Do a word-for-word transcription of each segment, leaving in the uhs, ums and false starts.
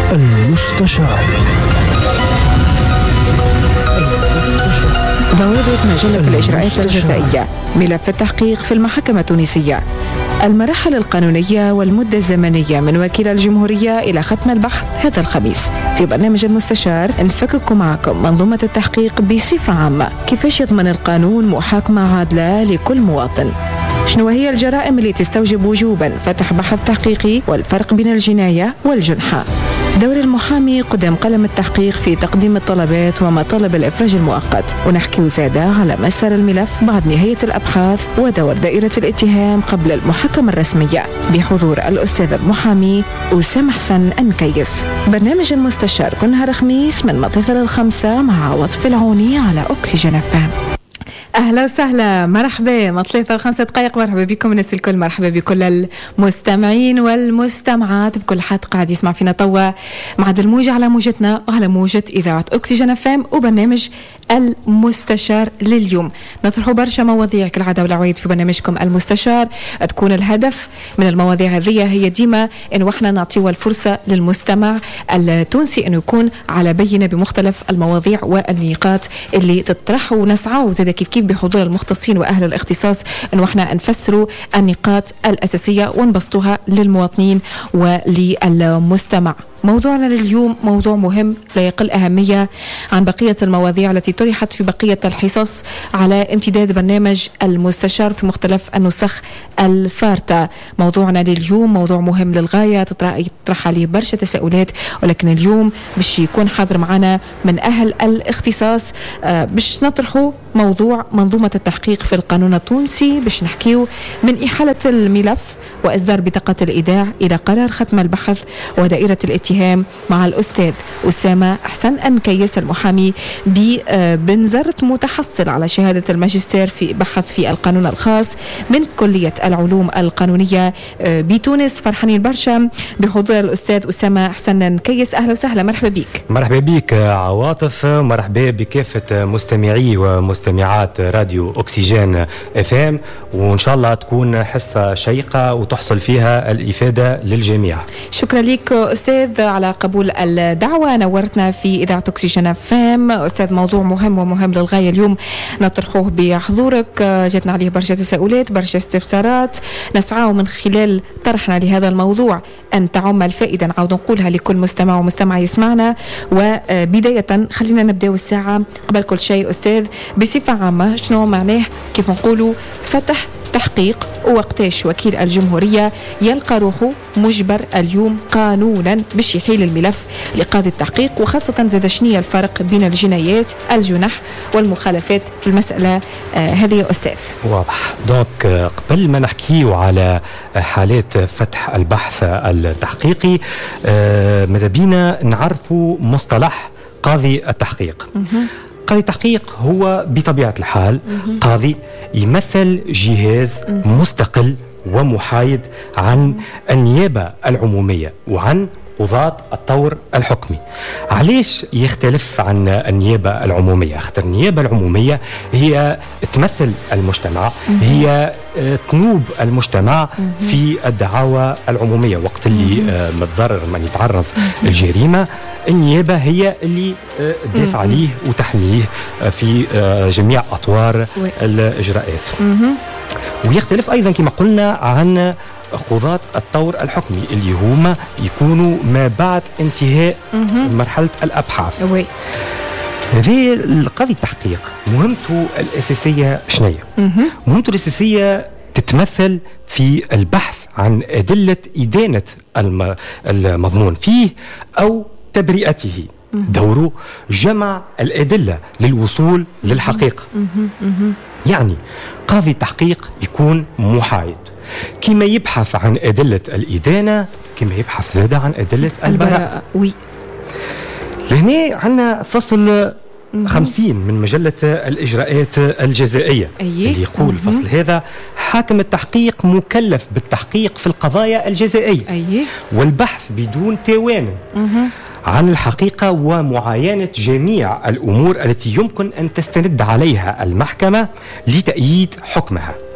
المستشار. ضوابط مجلة الإجراءات الجزائية. ملف التحقيق في المحكمة التونسية. المراحل القانونية والمدة الزمنية من وكيل الجمهورية إلى ختم البحث هذا الخميس. في برنامج المستشار نفكك معكم منظومة التحقيق بصفة عامة، كيفاش يضمن القانون محاكمة عادلة لكل مواطن، شنو هي الجرائم اللي تستوجب وجوبا فتح بحث تحقيقي، والفرق بين الجناية والجنحة، دور المحامي قدام قلم التحقيق في تقديم الطلبات ومطالب الإفراج المؤقت، ونحكي زادة على مسار الملف بعد نهاية الأبحاث ودور دائرة الاتهام قبل المحاكمة الرسمية، بحضور الأستاذ المحامي أسامة حسن أنكيس. برنامج المستشار كل نهار خميس من مطلع الخمسة مع عواطف العوني على أكسجين اف ام. أهلا وسهلا، مرحبا، مطلثة وخمسة دقائق. مرحبا بكم الناس الكل، مرحبا بكل المستمعين والمستمعات، بكل حد قاعد يسمع فينا توا مع الموجة على موجتنا وعلى موجة إذاعة أكسجين اف ام وبرنامج المستشار لليوم. نطرحوا برشا مواضيع كالعادة والعوايد في برنامجكم المستشار. تكون الهدف من المواضيع هذه هي ديما إنه احنا نعطيوا الفرصة للمستمع التونسي إنه يكون على بينة بمختلف المواضيع والنقاط اللي تطرح، ونسعى زاد كيف كيف بحضور المختصين وأهل الاختصاص إنه احنا نفسروا النقاط الأساسية ونبسطوها للمواطنين وللمستمع. موضوعنا لليوم موضوع مهم لا يقل أهمية عن بقية المواضيع التي طرحت في بقية الحصص على امتداد برنامج المستشار في مختلف النسخ الفارطة. موضوعنا لليوم موضوع مهم للغاية، تطرح عليه برشا تساؤلات، ولكن اليوم باش يكون حاضر معنا من أهل الاختصاص آه باش نطرحوا موضوع منظومة التحقيق في القانون التونسي، باش نحكيو من إحالة الملف وإصدار بطاقة الإيداع إلى قرار ختم البحث ودائرة الاتهام مع الأستاذ أسامة حسن أنكيس المحامي ببنزرت، متحصل على شهادة الماجستير في بحث في القانون الخاص من كلية العلوم القانونية بتونس. فرحانين برشا بحضور الأستاذ أسامة حسن أنكيس. أهلا وسهلا، مرحبا بك. مرحبا بك عواطف، مرحبا بكافة مستمعي ومستمعات راديو أكسجين اف ام، وإن شاء الله تكون حصة شيقة وتحصل فيها الإفادة للجميع. شكرا لك أستاذ على قبول الدعوة، نورتنا في إذاعة أكسجين اف ام. أستاذ، موضوع مهم ومهم للغاية اليوم نطرحوه بحضورك، جاتنا عليه برشا تساؤلات برشا استفسارات، نسعى من خلال طرحنا لهذا الموضوع أن تعم الفائدة، نعود نقولها لكل مستمع ومستمع يسمعنا. وبداية خلينا نبدأ الساعة قبل كل شيء أستاذ بصفة عامة، شنو معناه كيف نقولوا فتح تحقيق، ووقتاش وكيل الجمهورية يلقى روحه مجبر اليوم قانونا باش يحيل الملف لقاضي التحقيق، وخاصة زاد شنية الفرق بين الجنايات الجنح والمخالفات في المسألة آه هذه يا أستاذ؟ واضح. دوك قبل ما نحكيو على حالات فتح البحث التحقيقي آه ماذا بينا نعرفوا مصطلح قاضي التحقيق. قاضي التحقيق هو بطبيعة الحال قاضي يمثل جهاز مستقل ومحايد عن النيابة العمومية وعن قضاة الطور الحكمي. علاش يختلف عن النيابة العمومية؟ خاطر النيابة العمومية هي تمثل المجتمع، هي تنوب المجتمع في الدعاوى العمومية وقت اللي متضرر من يتعرض الجريمة. النيابة هي اللي تدافع عليه وتحميه في جميع أطوار الإجراءات. ويختلف أيضا كما قلنا عن قضاة الطور الحكمي اللي هما يكونوا ما بعد انتهاء مرحلة الأبحاث. هذه القاضي التحقيق مهمته الأساسية شنية؟ مهمته الأساسية تتمثل في البحث عن أدلة إدانة المظنون فيه أو تبرئته. دوره جمع الأدلة للوصول للحقيقة. يعني قاضي التحقيق يكون محايد، كما يبحث عن أدلة الإدانة كما يبحث زادة عن أدلة البراءة. وي. لهنا عنا فصل خمسين من مجلة الإجراءات الجزائية. أيه؟ اللي يقول مم. فصل هذا: حاكم التحقيق مكلف بالتحقيق في القضايا الجزائية. أيه؟ والبحث بدون تاوان عن الحقيقة ومعاينة جميع الأمور التي يمكن أن تستند عليها المحكمة لتأييد حكمها.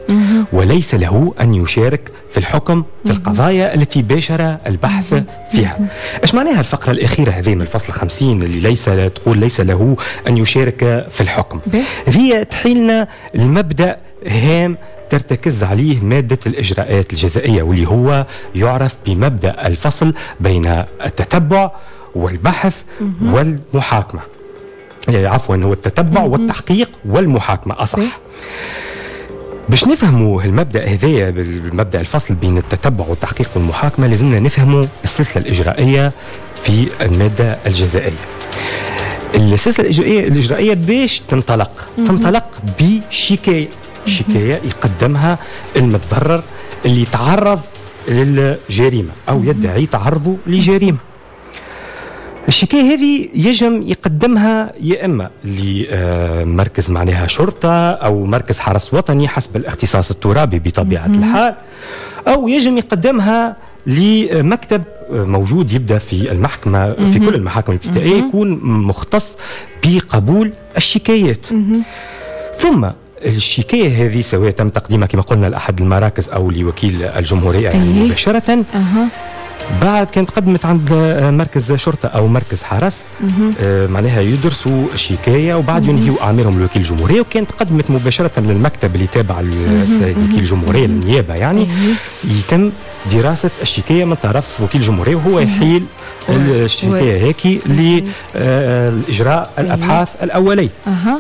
وليس له أن يشارك في الحكم في القضايا التي باشر البحث فيها. إيش معناها الفقرة الأخيرة هذه من الفصل خمسين اللي ليس تقول ليس له أن يشارك في الحكم؟ هي تحيلنا المبدأ هام ترتكز عليه مادة الإجراءات الجزائية، واللي هو يعرف بمبدأ الفصل بين التتبع والبحث والمحاكمة. يعني عفوا هو التتبع والتحقيق والمحاكمة أصح. باش نفهموا المبدأ هذايا بالمبدأ الفصل بين التتبع والتحقيق والمحاكمة لازمنا نفهموا السلسلة الإجرائية في المادة الجزائية. السلسلة الإجرائية, الإجرائية باش تنطلق تنطلق بشكاية شكاية يقدمها المتضرر اللي تعرض للجريمة أو يدعي تعرضه لجريمة. الشكاية هذه يجب يقدمها يا إما لمركز معناها شرطة أو مركز حرس وطني حسب الاختصاص الترابي بطبيعة الحال، أو يجب يقدمها لمكتب موجود يبدأ في المحكمة في كل المحاكم الابتدائية يكون مختص بقبول الشكايات. ثم الشكاية هذه سواء تم تقديمها كما قلنا لأحد المراكز أو لوكيل الجمهورية يعني مباشرة، أه. بعد كانت قدمت عند مركز شرطة أو مركز حرس آه معناها يدرسوا الشكاية وبعد ينهيوا أعمالهم الوكيل الجمهورية، وكانت قدمت مباشرة للمكتب اللي تابع السيد وكيل الجمهورية النيابة يعني يتم دراسة الشكاية من طرف وكيل الجمهورية وهو يحيل الشكاية هيك لإجراء الأبحاث الأولية.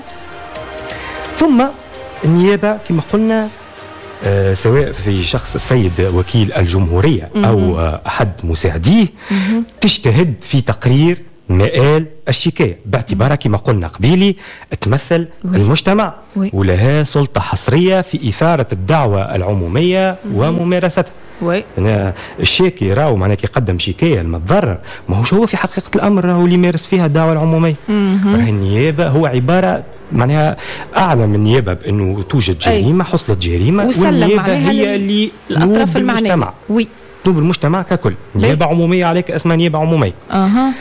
ثم النيابة كما قلنا آه سواء في شخص السيد وكيل الجمهورية أو آه أحد مساعديه تجتهد في تقرير مآل الشكاية باعتبارها كما قلنا قبيلي تمثل وي. المجتمع وي. ولها سلطة حصرية في إثارة الدعوة العمومية وممارستها. يعني الشاكي راهو معناه يقدم شكاية المتضرر ما هوش هو في حقيقة الأمر راهو اللي يمارس فيها الدعوة العمومية. النيابة هو عبارة معناها أعلى من النيابة بأنه توجد جريمة حصلت جريمة والنيابة هي اللي الأطراف المعنية وي تنوب المجتمع ككل. نيابة عمومية عليك اسمها نيابة عمومية. أها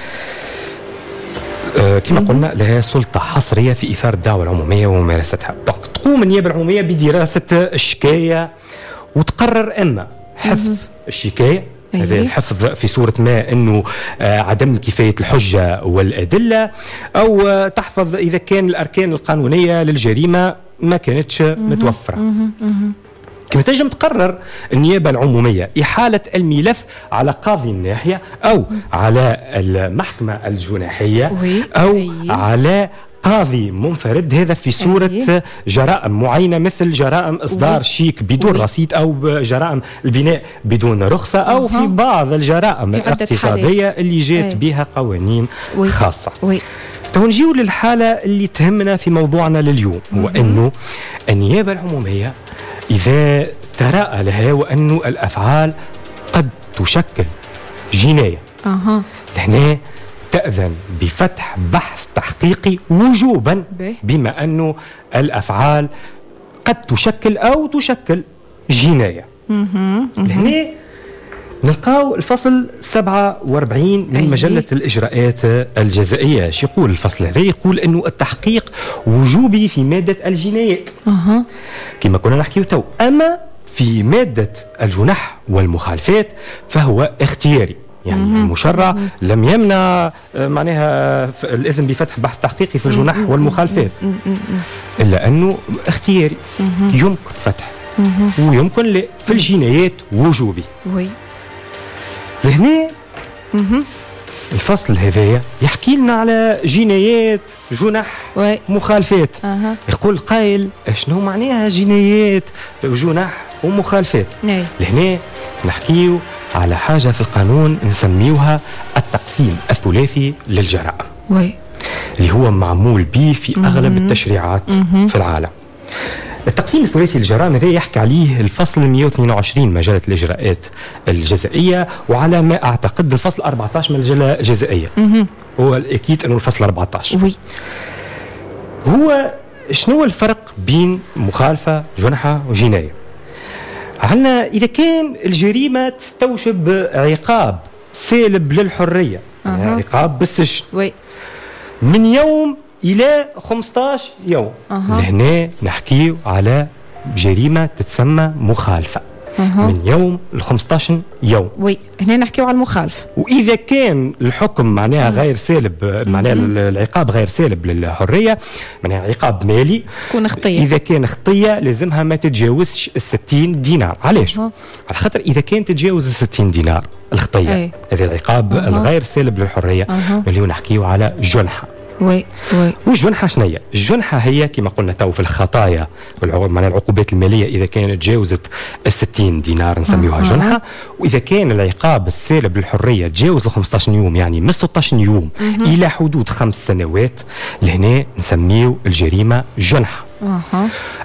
آه كما قلنا لها سلطة حصرية في إثارة الدعوة العمومية وممارستها. تقوم النيابة العمومية بدراسة الشكاية وتقرر أما حفظ الشكاية هذا الحفظ في صورة ما أنه آه عدم كفاية الحجة والأدلة، أو آه تحفظ إذا كان الأركان القانونية للجريمة ما كانتش متوفرة. كما تنجم تقرر النيابة العمومية إحالة الملف على قاضي الناحية أو على المحكمة الجناحية أو على قاضي منفرد، هذا في صورة جرائم معينة مثل جرائم إصدار شيك بدون رصيد أو جرائم البناء بدون رخصة أو في بعض الجرائم الاقتصادية اللي جات بها قوانين خاصة. نجيو للحالة اللي تهمنا في موضوعنا لليوم، هو أنه النيابة العمومية إذا تراءى لها وأنه الأفعال قد تشكل جناية أه. هنا تأذن بفتح بحث تحقيقي وجوبا بما أنه الأفعال قد تشكل أو تشكل جناية. هنا نلقاو الفصل سبعة وأربعين من مجلة الإجراءات الجزائية. شو يقول الفصل هذا؟ يقول أنه التحقيق وجوبي في مادة الجنايات أه. كما كنا نحكي تو، أما في مادة الجنح والمخالفات فهو اختياري، يعني مم. المشرع مم. لم يمنع معناها الإذن بفتح بحث تحقيقي في الجنح مم. والمخالفات مم. مم. إلا أنه اختياري مم. يمكن فتح مم. ويمكن لا. في الجنايات وجوبي. وي. لهنا الفصل هذايا يحكي لنا على جنايات جنح وي. مخالفات. أه. يقول قائل شنو معناها جنايات جنح ومخالفات؟ ني. لهنا نحكيو على حاجة في القانون نسميوها التقسيم الثلاثي للجرائم وي. اللي هو معمول به في أغلب مم. التشريعات مم. في العالم. التقسيم الثلاثي للجرائم هذا يحكي عليه الفصل مئة واثنين وعشرين مجلة الإجراءات الجزائية، وعلى ما أعتقد الفصل أربعة عشر من المجلة الجزائية. مم. هو الأكيد أنه الفصل أربعة عشر وي. هو شنو الفرق بين مخالفة جنحة وجناية؟ عندنا إذا كان الجريمة تستوجب عقاب سالب للحرية أه. يعني عقاب بالسجن وي. من يوم إلى خمسة عشر يوم أه. لهنا نحكيه على جريمة تتسمى مخالفة أه. من يوم ل خمسة عشر يوم. وي هنا نحكيو على المخالف. وإذا كان الحكم معناها غير سالب، معناها العقاب غير سالب للحرية، معناها عقاب مالي، كون خطية. إذا كان خطية لازمها ما تتجاوزش الستين دينار. علاش؟ أه. على خاطر إذا كان تتجاوز الستين دينار الخطية، هذا العقاب أه. الغير سالب للحرية، أه. اللي هو نحكيو على جنحة. وي وي والجنحة شنية؟ الجنحة هي كما قلنا تو في الخطايا معناها العقوبات المالية إذا كانت تجاوزت الستين دينار نسميوها أه. جنحة. وإذا كان العقاب السالب للحرية تجاوز ل خمسة عشر يوم، يعني من ستة عشر يوم أه. إلى حدود خمس سنوات، لهنا نسميو الجريمة جنحة. أه.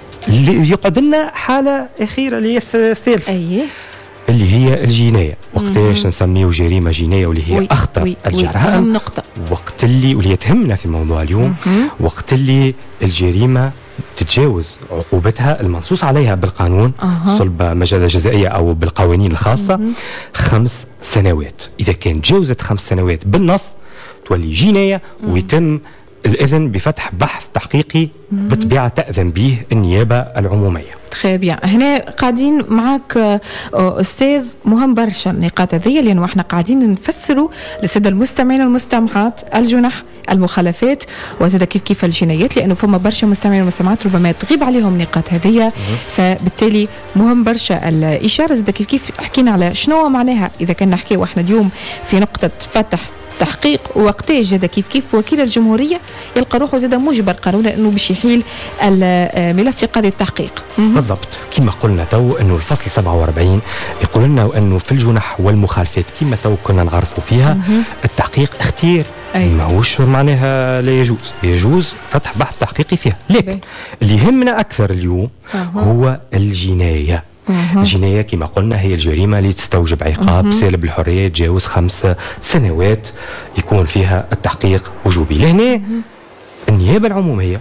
يقعد لنا حالة أخيرة اللي هي الثالثة، أيه. اللي هي الجناية. وقتاش نسميه جريمة جناية واللي هي وي أخطر وي الجرائم؟ أهم نقطة وقت اللي واللي تهمنا في موضوع اليوم، مم. وقت اللي الجريمة تتجاوز عقوبتها المنصوص عليها بالقانون أه. صلب مجال جزائية أو بالقوانين الخاصة مم. خمس سنوات. إذا كان تجاوزت خمس سنوات بالنص تولي جناية مم. ويتم الإذن بفتح بحث تحقيقي بطبيعة تأذن به النيابة العمومية. خير بيان. هنا قاعدين معك أستاذ مهم برشا النقاط هذه، لأنه احنا قاعدين نفسروا للسادة المستمعين والمستمعات الجنح، المخالفات، وزاد كيف كيف الجنايات، لأنه فما برشا مستمعين والمستمعات ربما تغيب عليهم نقاط هذه، فبالتالي مهم برشا الإشارة. زاد كيف كيف حكينا على شنو معناها إذا كان نحكي واحنا اليوم في نقطة فتح تحقيق، ووقتاش زاد كيف كيف وكيل الجمهورية يلقى روحه زاد مجبر قانونا انه باش يحيل الملف في قاضي التحقيق. بالضبط كما قلنا تو انه الفصل سبعة وأربعين يقول لنا انه في الجنح والمخالفات كما تو كنا نعرفوا فيها مم. التحقيق اختيار، ماهوش معناها لا يجوز، يجوز فتح بحث تحقيقي فيها. لكن اللي يهمنا اكثر اليوم أه. هو الجناية. أه. الجناية كما قلنا هي الجريمة اللي تستوجب عقاب أه. سالب الحرية يتجاوز خمس سنوات يكون فيها التحقيق وجوبي. لهنا أه. النيابة العمومية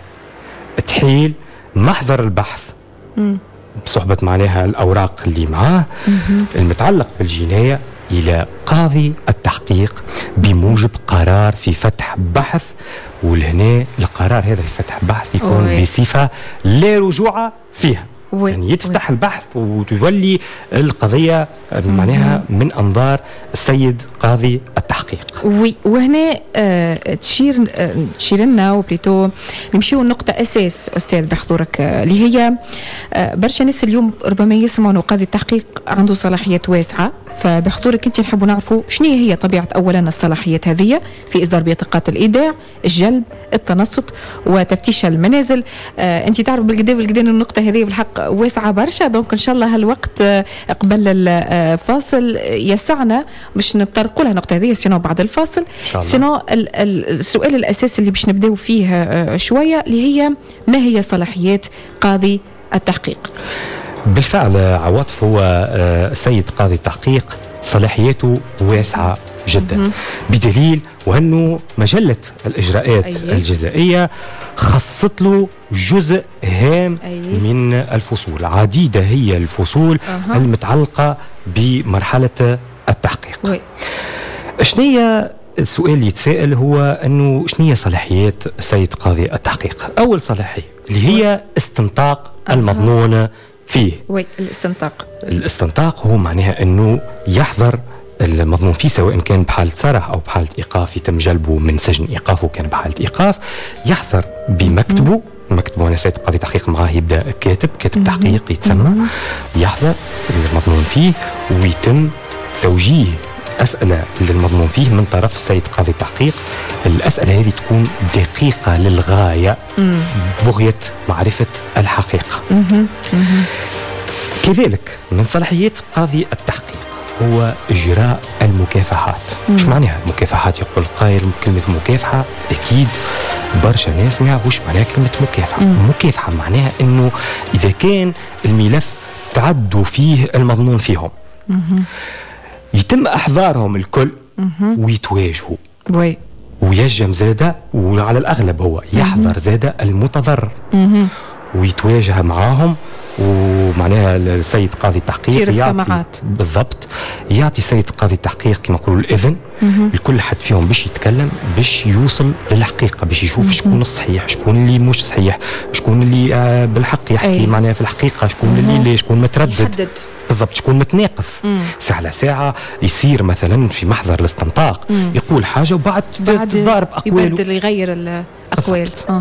تحيل محضر البحث أه. بصحبة معناها الأوراق اللي معاه أه. المتعلق بالجناية إلى قاضي التحقيق بموجب قرار في فتح بحث، ولهنا القرار هذا في فتح بحث يكون أوه. بصفة لا رجوع فيها، وي. يعني يتفتح وي. البحث وتولي القضية معناها من أنظار السيد قاضي التحقيق. وي. وهنا آه تشير آه تشير لنا وبليتو نمشيو النقطة أساس أستاذ بحضورك آه اللي هي آه برشا ناس اليوم ربما يسمعوا أنه قاضي التحقيق عنده صلاحيات واسعة، فبحضورك أنت نحبوا نعرفوا شنو هي طبيعة أولا الصلاحيات هذه في إصدار بطاقات الإيداع، الجلب، التنصت وتفتيش المنازل. آه أنت تعرف بالقدا بالقدا النقطة هذه بالحق واسعة برشا، دونك إن شاء الله هالوقت آه قبل الفاصل يسعنا باش نطرقوا لها النقطة هذه، سينو بعد الفاصل. سينو السؤال الأساسي اللي باش نبداو فيه آه شوية اللي هي ما هي صلاحيات قاضي التحقيق؟ بالفعل عواطف هو السيد قاضي التحقيق صلاحياته واسعة جدا م- بدليل وأنه مجلة الإجراءات أيه. الجزائية خصت له جزء هام أيه. من الفصول، عديدة هي الفصول أه. المتعلقة بمرحلة التحقيق. شنية السؤال اللي يتساءل هو أنه شنية صلاحيات السيد قاضي التحقيق؟ أول صلاحية اللي هي استنطاق أه. المضمون فيه. وي الاستنطاق الاستنطاق هو معناها أنه يحضر المضمون فيه سواء كان بحالة سرح أو بحالة إيقاف يتم جلبه من سجن إيقاف وكان بحالة إيقاف، يحضر بمكتبه مكتبه. أنا سيد قاضي تحقيق معاه يبدأ كاتب كاتب تحقيق يتسمى، يحضر المضمون فيه ويتم توجيه أسئلة للمضمون فيه من طرف السيد قاضي التحقيق. الأسئلة هذه تكون دقيقة للغاية بغية معرفة الحقيقة. كذلك من صلاحيات قاضي التحقيق هو إجراء المكافحات. مش معناها المكافحات؟ يقول قائل كلمة مكافحة أكيد برشا ناس ما يعرفوش معناها كلمة مكافحة. مم. مكافحة معناها أنه إذا كان الملف تعدوا فيه المضمون فيهم مم. يتم إحضارهم الكل مم. ويتواجهوا وي. ويجم زادة، وعلى الأغلب هو يحضر زادة المتضرر مم. ويتواجه معاهم، معناها السيد قاضي التحقيق يعطي بالضبط يعطي سيد قاضي التحقيق كما نقولوا الإذن لكل حد فيهم باش يتكلم باش يوصل للحقيقة، باش يشوف شكون الصحيح شكون اللي مش صحيح، شكون اللي آه بالحق يحكي أي. معناها في الحقيقة، شكون اللي ليه، شكون متردد يحدد. بالضبط، شكون متناقف. مم. ساعة على ساعة يصير مثلا في محضر الاستنطاق مم. يقول حاجة وبعد تضارب أقواله، يبدل يغير الأقوال. أه.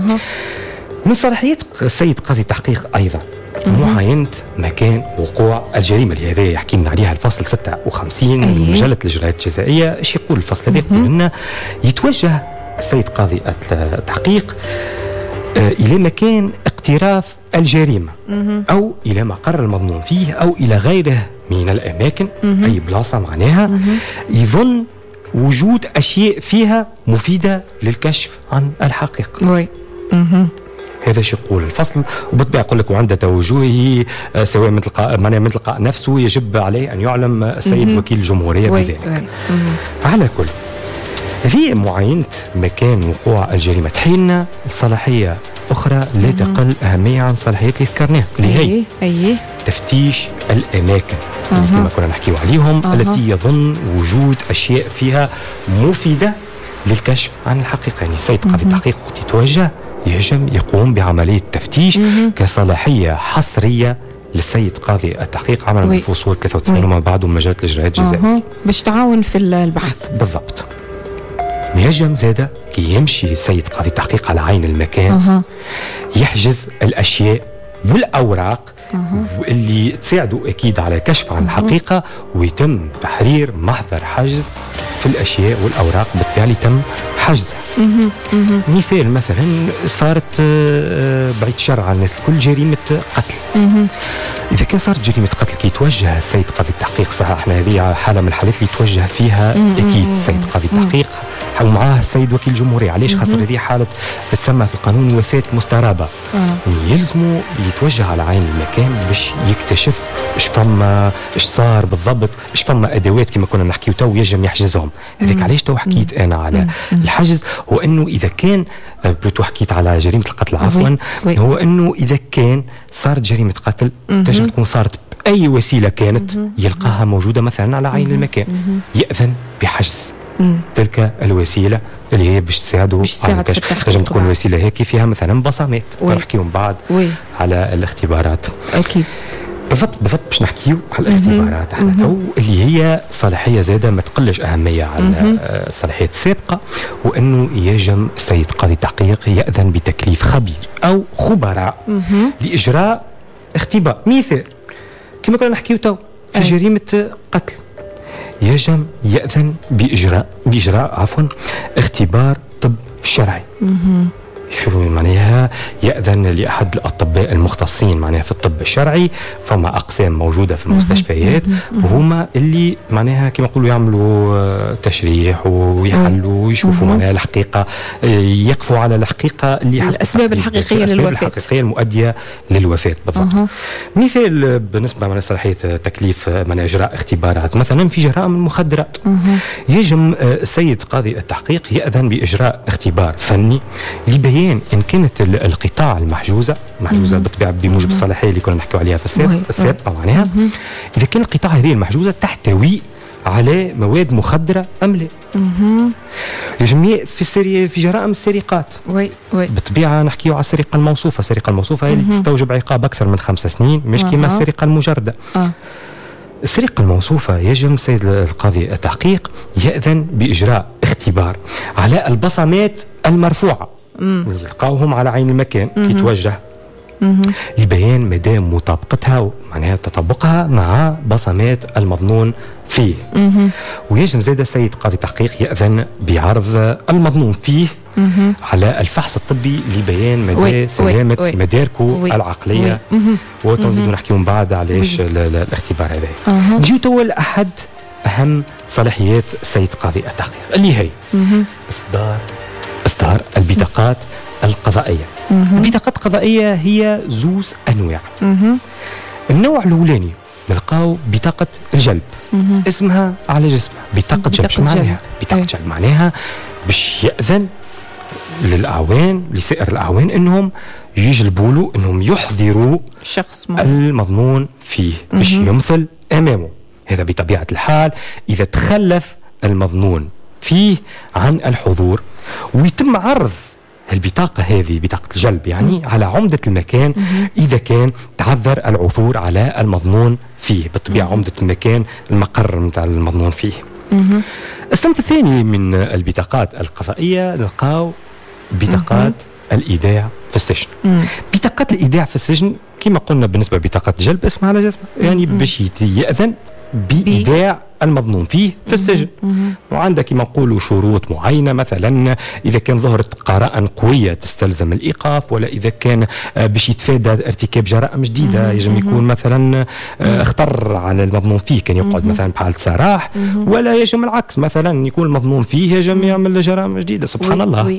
من صلاحيات السيد قاضي التحقيق أيضا معاينة مكان وقوع الجريمة اللي هذا يحكي لنا عليها الفصل ستة وخمسين أيه. من مجلة الإجراءات الجزائية. ايش يقول الفصل هذا؟ يقول لنا يتوجه السيد قاضي التحقيق آه إلى مكان اقتراف الجريمة مم. أو إلى مقر المظنون فيه أو إلى غيره من الأماكن مم. أي بلاصة معناها مم. يظن وجود أشياء فيها مفيدة للكشف عن الحقيقة. وي. مم. هذا شو يقول الفصل، وبالطبع يقول لك وعند توجهه سواء من تلقاء معناها من تلقاء نفسه يجب عليه أن يعلم السيد مم. وكيل الجمهورية بذلك. على كل هذه معاينة مكان وقوع الجريمة تحيلنا صلاحية أخرى لا تقل أهمية عن صلاحيات اللي ذكرناها اللي هي أيه. تفتيش الأماكن أه. كما كنا نحكيو عليهم أه. التي يظن وجود أشياء فيها مفيدة للكشف عن الحقيقة. يعني السيد قاضي التحقيق وقت يتوجه يهجم يقوم بعملية تفتيش مم. كصلاحية حصرية للسيد قاضي التحقيق عملا بالفصول ثلاثة وتسعين وما بعده من مجلة الإجراءات الجزائية أه. باش تعاون في البحث. بالضبط. يهجم زادة كي يمشي السيد قاضي التحقيق على عين المكان أه. يحجز الأشياء والأوراق أه. اللي تساعده أكيد على الكشف عن أه. الحقيقة، ويتم تحرير محضر حجز في الأشياء والأوراق بالتالي تم حجزها. مثال مثلا صارت بعيد الشر على الناس الكل جريمة قتل. مه. إذا كان صارت جريمة قتل كي يتوجه السيد قاضي التحقيق، صح احنا هذه حالة من الحالات اللي يتوجه فيها مه. أكيد السيد قاضي التحقيق ومعاه السيد وكيل الجمهورية. علاش؟ خاطر هذه حالة تتسمى في القانون وفاة مسترابة. أه. يلزمه يتوجه على عين المكان باش يكتشف ايش فما ايش صار بالضبط، ايش فما ادوات كما كنا نحكيو تو يجم يحجزهم. هذاك علاش تو حكيت انا على مم. الحجز، هو انه اذا كان بلوتو حكيت على جريمه القتل عفوا، هو انه اذا كان صارت جريمه قتل تنجم تكون صارت باي وسيله كانت مم. يلقاها موجوده مثلا على عين مم. المكان مم. ياذن بحجز مم. تلك الوسيله اللي هي باش تساعده على الكشف. تنجم تكون وسيله هيك فيها مثلا بصمات نحكيهم بعد وي. على الاختبارات. اكيد بالضبط بالضبط باش نحكيو على الاختبارات احنا تو اللي هي صلاحيه زاده ما تقلش اهميه عن الصلاحيات السابقه، وانه يجب السيد قاضي التحقيق ياذن بتكليف خبير او خبراء مم. لاجراء اختبار. مثال كما كنا نحكيو تو في أي. جريمه قتل يجب ياذن باجراء باجراء عفوا اختبار طب شرعي. مم. معناها يأذن لأحد الأطباء المختصين معناها في الطب الشرعي، فما أقسام موجودة في المستشفيات وهما اللي معناها كما يقولوا يعملوا تشريح ويحلوا ويشوفوا معناها الحقيقة، يقفوا على الحقيقة اللي حسب الأسباب الحقيقية للوفاة، الأسباب الحقيقية المؤدية للوفاة بالضبط. أه. مثال بالنسبة من صلاحية تكليف من إجراء اختبارات مثلا في جرائم المخدرات، أه. يجب السيد قاضي التحقيق يأذن بإجراء اختبار فني لبيان إن كانت القطاع المحجوزة محجوزة بالطبيعة بموجب الصلاحية اللي كنا نحكي عليها في السابقة معناها، إذا كان القطاع هذه المحجوزة تحتوي على مواد مخدرة أم لا. يجب في السري في جرائم السرقات وي وي بالطبيعة نحكيو على السرقة الموصوفة. السرقة الموصوفة هي اللي تستوجب عقاب أكثر من خمس سنين مش كما السرقة المجردة. أه. السرقة الموصوفة يجب السيد القاضي التحقيق يأذن بإجراء اختبار على البصمات المرفوعة يلقاوهم على عين المكان كي توجه لبيان مدى مطابقتها معناها تطابقها مع بصمات المظنون فيه. ويجب زاد السيد قاضي التحقيق يأذن بعرض المظنون فيه مم. على الفحص الطبي لبيان مدى وي سلامة وي مداركه وي العقلية، وتنزيد نحكيهم بعد علاش الاختبار هذا. أه. نجيو توا لأحد أهم صلاحيات السيد قاضي التحقيق اللي هي مم. إصدار إصدار البطاقات القضائية. مم. البطاقات القضائية هي زوز أنواع. مم. النوع الأولاني نلقاو بطاقة الجلب مم. اسمها على جسمها بطاقة جلب. شو معناها بطاقة جلب؟ معناها باش يأذن للأعوان لسائر الأعوان أنهم يجلبوا له أنهم يحضروا شخص المظنون فيه باش يمثل أمامه. هذا بطبيعة الحال إذا تخلف المظنون فيه عن الحضور، ويتم عرض البطاقة هذه بطاقة الجلب يعني مم. على عمدة المكان مم. إذا كان تعذر العثور على المظنون فيه. بالطبيعة مم. عمدة المكان المقر متاع المظنون فيه. مم. الصنف الثاني من البطاقات القضائية نلقاو بطاقات مم. الإيداع في السجن. مم. بطاقات الإيداع في السجن كما قلنا بالنسبة لبطاقات الجلب اسمها على جسمه، يعني باش يأذن بإيداع المظنون فيه في السجن. وعندك كما نقولوا شروط معينة، مثلا إذا كان ظهرت قرائن قوية تستلزم الإيقاف، ولا إذا كان باش يتفادى ارتكاب جرائم جديدة يجب يكون مثلا اختر على المظنون فيه كان يقعد مثلا بحالة سراح، ولا يجب العكس مثلا يكون المظنون فيه يجب يعمل جرائم جديدة. سبحان الله.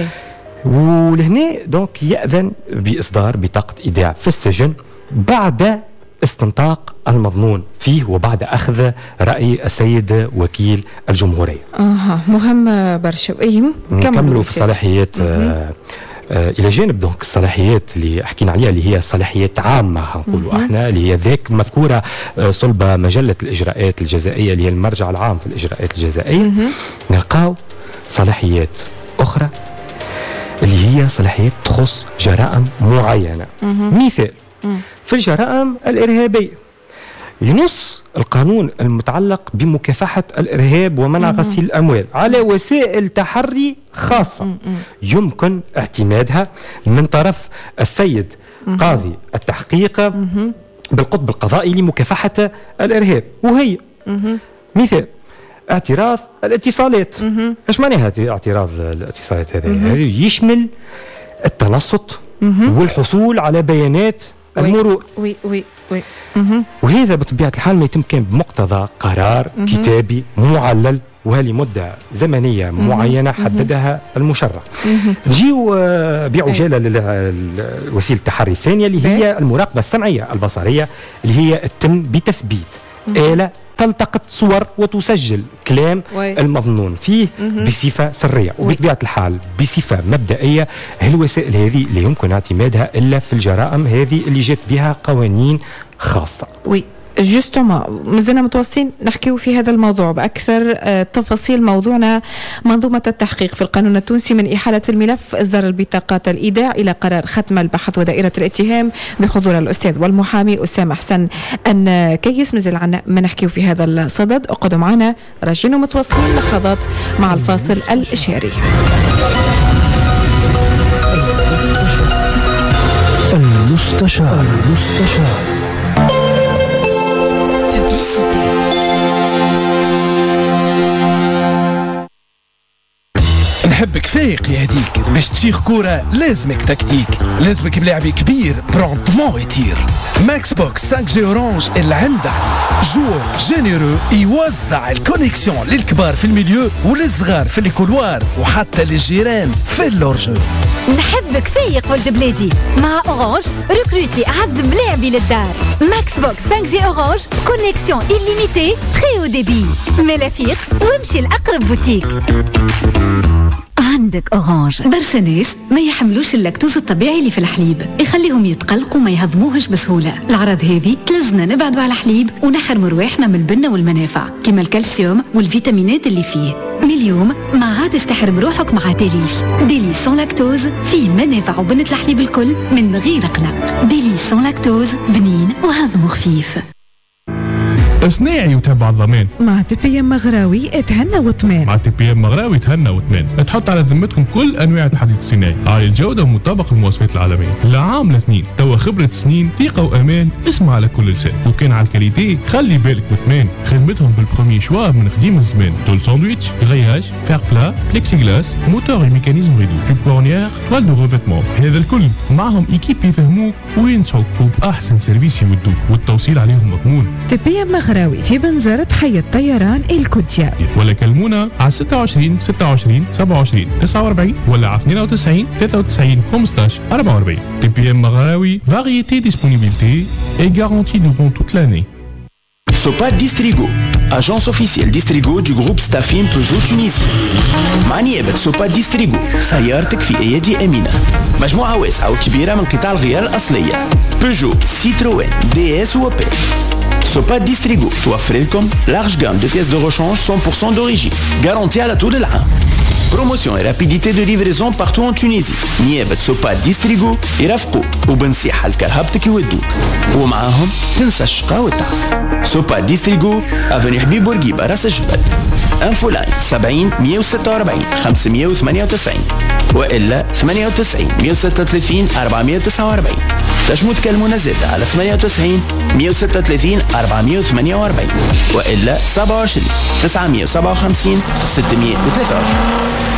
ولهنا دونك يأذن بإصدار بطاقة إيداع في السجن بعد استنطاق المظنون فيه وبعد أخذ رأي السيد وكيل الجمهورية. آه مهم برشا. نكملوا في الصلاحيات آه آه إلى جانب دونك الصلاحيات اللي حكينا عليها اللي هي صلاحيات عامة نقولوا احنا، اللي هي ذاك مذكورة آه صلب مجلة الإجراءات الجزائية اللي هي المرجع العام في الإجراءات الجزائية. نلقاو صلاحيات أخرى اللي هي صلاحيات تخص جرائم معينة. مثال في الجرائم الإرهابية ينص القانون المتعلق بمكافحة الإرهاب ومنع غسيل الأموال على وسائل تحري خاصة يمكن اعتمادها من طرف السيد قاضي التحقيق بالقطب القضائي لمكافحة الإرهاب، وهي مثال اعتراض الاتصالات. ايش معناها اعتراض الاتصالات؟ هذا يشمل التنصت والحصول على بيانات المرور. وي وي وي وهذا بطبيعة الحال ما يتم كان بمقتضى قرار مم. كتابي معلل ولمدة زمنية مم. معينة حددها مم. المشرع. نجيو بعجالة لوسيلة التحري الثانية اللي هي المراقبة السمعية البصرية، اللي هي تتم بتثبيت مم. آلة تلتقط صور وتسجل كلام وي. المظنون فيه مم. بصفة سرية وبطبيعة الحال بصفة مبدئية. الوسائل هذه لا يمكن اعتمادها إلا في الجرائم هذه اللي جات بها قوانين خاصة. وي جوستوما مازلنا متواصلين نحكيو في هذا الموضوع بأكثر تفاصيل. موضوعنا منظومة التحقيق في القانون التونسي من إحالة الملف إصدار البطاقات الإيداع إلى قرار ختم البحث ودائرة الاتهام بحضور الأستاذ والمحامي أسامة حسن أن كيس. مازال عنا ما نحكيو في هذا الصدد. اقعدوا معنا راجعين ومتواصلين لحظات مع الفاصل الإشهاري. المستشار المستشار نحبك فايق يهديك باش تشيخ كورة لازمك تكتيك، لازمك بلاعبي كبير برونتمون يطير. ماكس بوكس خمسة جي اورانج العمد عليه جور جينيرو يوزع الكونيكسيون للكبار في الميليو وللصغار في الكولوار وحتى للجيران في اللورجو. نحبك فايق ولد بلادي مع اورانج ريكروتي اعز ملاعبي للدار. ماكس بوكس خمسة جي اورانج كونيكسيون إليميتي تري او ديبي. ملافيق وامشي لأقرب بوتيك. عندك أورانج. برشا ناس ما يحملوش اللاكتوز الطبيعي اللي في الحليب، يخليهم يتقلقوا ما يهضموهش بسهولة. الأعراض هذه تلزنا نبعدوا على الحليب ونحرموا رواحنا من البنة والمنافع كما الكالسيوم والفيتامينات اللي فيه. من اليوم ما عادش تحرم روحك مع ديليس. ديليس سون لاكتوز فيه منافع وبنة الحليب الكل من غير قلق. ديليس سون لاكتوز بنين وهضمه خفيف. صناعي وتبع الضمان مع تي بي ام مغراوي اتهنى وطمان. مع تي بي ام مغراوي اتهنى وطمان. تحط على ذمتكم كل انواع الحديد الصناعي عالي الجوده ومطابق المواصفات العالميه. لعام لاثنين توا خبره سنين ثقه وامان. اسمع على كل لسان. وكان على الكاليتي خلي بالك وطمان. خدمتهم بالبرومي شوا من قديم الزمان. طول ساندويتش غياج فير بلا بليكسي غلاس موتور ميكانيزم ريدو تيب كورنيير توال دو ريفيتمون. هذا الكل معهم ايكيب يفهموك وينصحوك وباحسن سيرفيس يودوك والتوصيل عليهم مضمون. تي بي ام مغراوي في بنزرة حي الطيران الكوتيا. ولا كلمونا على ستة وعشرين ستة وعشرين سبعة وعشرين تسعة وأربعين ولا على اثنين وتسعين ثلاثة وتسعين خمسطاش أربعة وأربعين. تي بي ام مغراوي variété disponibilité et garantie durant toute l'année. Sopa Distrigo, agence officielle Distrigo du groupe Staffim Peugeot Tunisie. مع نيابة سوبا ديستريغو سيارتك في أيدي أمينة. مجموعة واسعة وكبيرة من قطع الغيار الأصلية بيجو، سيتروين، دي اس وبي. سوبا ديستريغو توفر لكم لارج جام دو بيس دو rechange cent pour cent d'origine garantie على طول العام. بروموسيون et rapidité de livraison partout en Tunisie. نيابة سوبا ديستريغو يرافقوك وبنصيحة لكرهبتك يودوك، ومعاهم تنسى الشقا والتعب. سوبا ديستريغو افني حبيب بورقيبة راس الجبل. انفو لاين سبعين مية وستة وأربعين خمسمية وثمانية وتسعين والا ثمانية وتسعين مية وستة وثلاثين أربعمية وتسعة وأربعين. تنجموا تكلمونا زادة على ثمانية وتسعين مية وستة وثلاثين أربعمية وثمانية وأربعين والا سبعة وعشرين تسعمية وسبعة وخمسين ستمية وثلاثة وعشرين.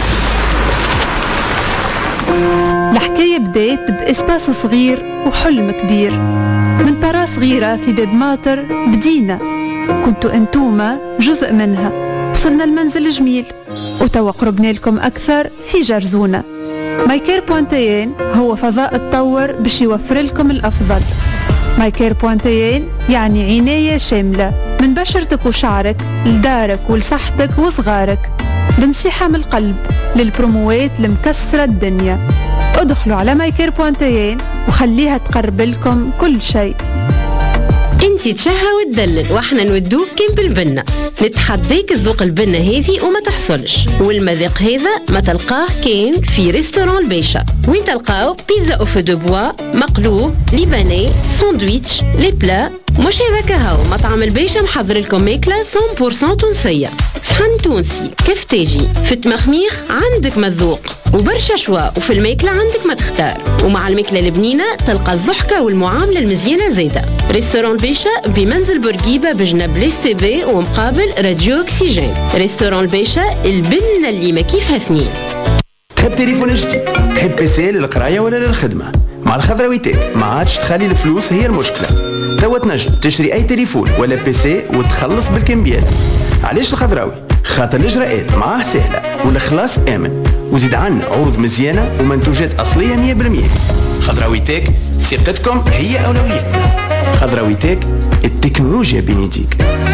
الحكاية بدات بإسباس صغير وحلم كبير. من برا صغيرة في باب ماطر بدينا، كنتوا انتوما جزء منها. وصلنا المنزل جميل وتوا قربنا لكم أكثر في جرزونة. مايكير بوانتيين هو فضاء تطور باش يوفر لكم الأفضل. مايكير بوانتيين يعني عناية شاملة من بشرتك وشعرك لدارك ولصحتك وصغارك، بنصيحة من القلب للبروموات المكسرة الدنيا. ادخلوا على مايكير بوانتيين وخليها تقرب لكم كل شيء. انتي تشهى وتدلل واحنا نودوك كيم بالبنة. نتحديك الذوق البنة هذي وما تحصلش، والمذاق هذا ما تلقاه كين في ريستوران البيشة، وين تلقاو بيتزا او فو دو بوا، مقلوب، ليباني، ساندويتش، لي بلا. مش هذاك هاو مطعم البيشة محضر لكم ماكلة مية بالمية تونسية، صحن تونسي كفتاجي في التمخميخ عندك مذوق وبرشا شوا، وفي الماكلة عندك ما تختار، ومع الماكلة البنينة تلقى الضحكة والمعاملة المزيانة زايدة. ريستوران البيشة بمنزل بورقيبة بجنب ليس تي بي ومقابل راديو أكسجين. ريستوران البيشة البنة اللي ما كيفها اثنين. تحب تليفون جديد؟ تحب بيسي للقراية ولا للخدمة؟ مع الخضراويتات ما عادش تخلي الفلوس هي المشكلة. توا تنجم تشري أي تليفون ولا بيسي وتخلص بالكمبيال. علاش الخضراوي؟ خاطر الإجراءات معاه سهلة والإخلاص آمن، وزيد عنا عروض مزيانة ومنتوجات أصلية مية بالمية. خضراويتك ثقتكم هي أولويتنا. خضراويتك التكنولوجيا بين يديك.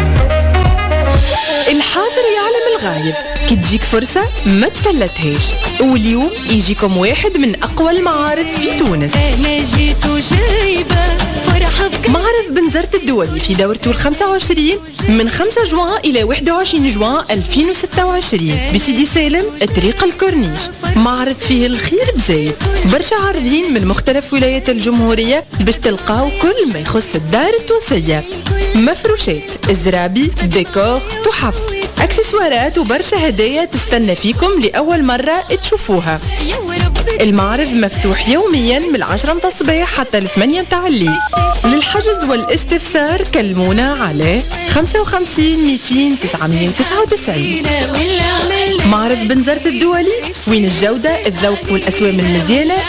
الحاضر يعلم الغايب، كي تجيك فرصة ما تفلتهاش. واليوم يجيكم واحد من أقوى المعارض في تونس. أنا جيت وجايبة فرحة. معرض بنزرت الدولي في دورته الخمسة وعشرين من خمسة جوان إلى واحد وعشرين جوان ألفين وستة وعشرين بسيدي سالم طريق الكورنيش. معرض فيه الخير بزايد، برشا عارضين من مختلف ولايات الجمهورية باش تلقاو كل ما يخص الدار التونسية. مفروشات، زرابي، ديكور، تحف، اكسسوارات وبرشا هدايا تستنى فيكم لأول مرة تشوفوها. المعرض مفتوح يوميا من العشرة متاع الصباح حتى الثمانية متاع الليل. للحجز والاستفسار كلمونا على خمسة وخمسين مئتين تسعمية وتسعة وتسعين. معرض بنزرت الدولي، وين الجودة، الذوق والأسوام المزيانة